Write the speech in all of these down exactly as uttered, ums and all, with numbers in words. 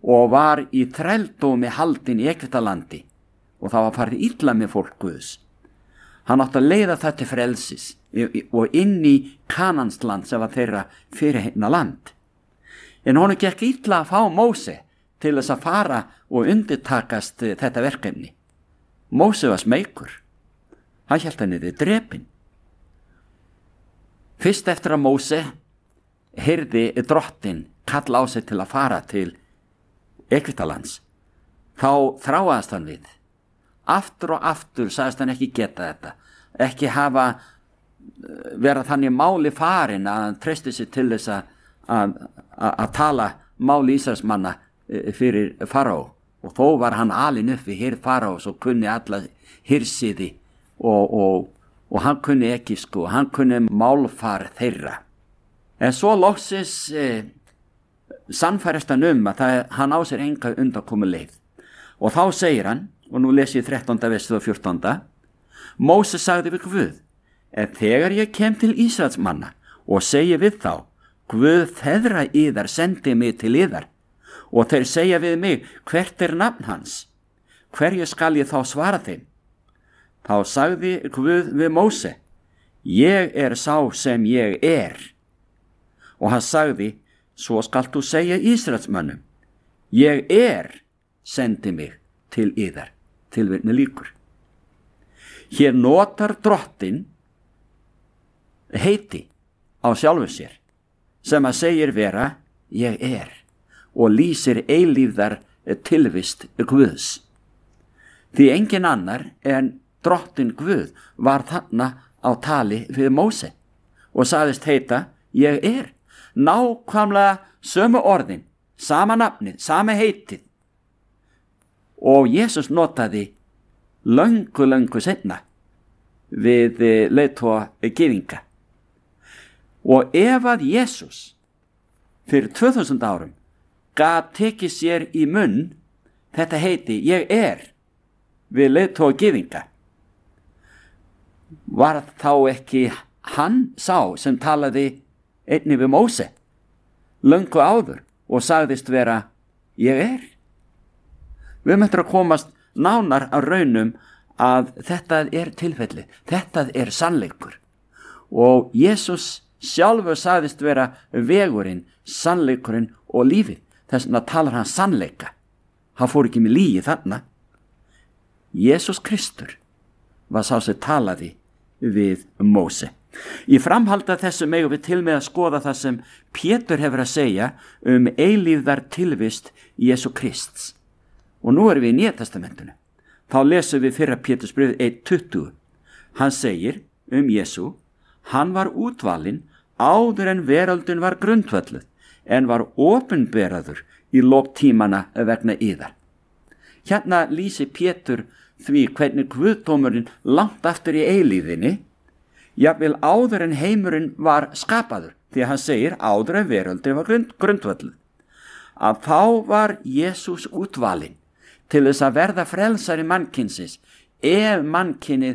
og var í þrældómi haldinn í Egyptalandi og það var farið illa með fólk Guðs. Hann átti að leiða það til frelsis og inn í Kanansland sem var þeirra fyrirheitna land. En honum gekk illa að fá Móse til þess að fara og undirtakast þetta verkefni. Móse var smeykur. Hann hélt hann niður drepinn. Fyrst eftir að Móse heyrði drottinn kalla á sig til að fara til Egyptalands, þá þráaðist hann við. Aftur og aftur sagðist hann ekki geta þetta, ekki hafa vera þannig máli farin að hann treysti sig til þess að, að, að, að tala máli Ísraelsmanna fyrir Farao. Og þó var hann alinn upp við hirð Faraós og kunni alla hirðsiði og, og, og hann kunni ekki sko, hann kunni málfar þeirra. En svo loksins eh, sannfærist hann um að það, hann á sér enga undankomu leið. Og þá segir hann, og nú les ég þrettánda versið og fjórtánda, Móse sagði við Guð, en þegar ég kem til Ísraels manna og segi við þá, Guð feðra yðar sendi mig til yðar, og þeir segja við mig, hvert er nafn hans? Hverju skal ég þá svara þeim? Þá sagði Guð við Móse, ég er sá sem ég er. Og hann sagði, svo skalt þú segja Ísraelsmönnum, ég er sendi mig til yðar, tilvitni lýkur. Hér notar drottinn heiti á sjálfu sér, sem að segir vera, ég er, og lýsir eilífðar tilvist Guðs. Því engin annar en drottinn Guð var þarna á tali við Móse og sagðist heita, ég er, nákvæmlega sömu orðin, sama nafnið, sama heitið. Og Jesús notaði löngu, löngu seinna við leiðtoga gyðinga. Og ef að Jesús fyrir tvö þúsund árum gat tekið sér í munn þetta heiti, ég er, við leiðtoga gyðinga, var þá ekki hann sá sem talaði einnig við Móse löngu áður og sagðist vera, ég er? Við möttum að komast nánar að raunum að þetta er tilfelli, þetta er sannleikur. Og Jesús sjálfur sagðist vera vegurinn, sannleikurinn og lífið. Þess vegna talar hann sannleika. Hann fór ekki með lygi þarna. Jesús Kristur var sá sem talaði við Móse. Í framhaldi af þessu megum við til með að skoða það sem Pétur hefur að segja um eilífðar tilvist Jesú Krists. Og nú erum við í Nýja testamentinu. Þá lesum við fyrra Pétursbréfið eitt tuttugu. Hann segir um Jesú, hann var útvalinn áður en veröldin var grundvölluð, en var opinberaður í lok tímana vegna yðar. Hérna lýsir Pétur því hvernig guðdómurinn langt aftur í eilíðinni, jafnvel áður en heimurinn var skapaður, því að hann segir áður en veröldin var grund, grundvölluð, að þá var Jesús útvalinn til þess að verða frelsari mannkynsins ef mannkynið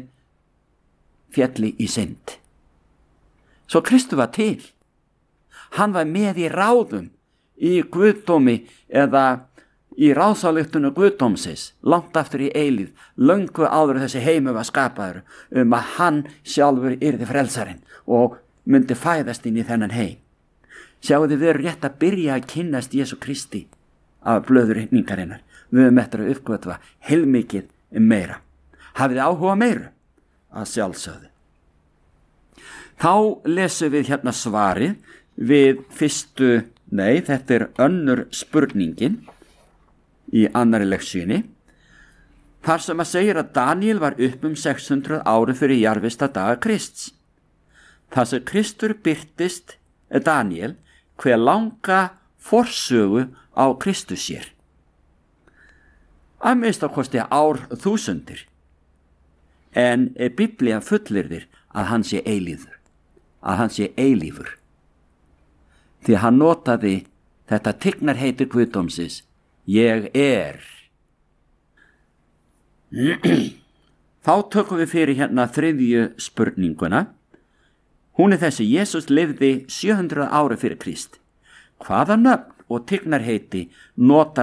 félli í synd. Svo Kristur var til. Hann var með í ráðum í guðdómi eða í ráðsályktun guðdómsins langt aftur í eilíð, löngu áður þessi heimur var skapaður, um að hann sjálfur yrði frelsarinn og myndi fæðast inn í þennan heim. Sjáu þið, við erum rétt að byrja að kynnast Jesú Kristi af blöðurhyrningarinnar. Við höfum eftir að uppgötva heilmikið meira. Hafið þið áhuga meiru? Að sjálfsögðu. Þá lesum við hérna svarið við fyrstu, nei, þetta er önnur spurningin í annari leksíunni, þar sem að segir að Daniel var upp um sex hundruð ári fyrir jarðvista daga Krists. Þar sem Kristur birtist Daniel hver langa forsögu á Kristus sér. Að minnsta kosti ár þúsundir, en Biblían fullyrðir að hann sé eilífur, að hann sé eilífur. Því hann notaði þetta tignarheiti guðdómsins, ég er. Þá tökum við fyrir hérna þriðju spurninguna. Hún er þessi: Jesús lifði sjö hundruð ári fyrir Krist. Hvaða nöfn og tignarheiti notar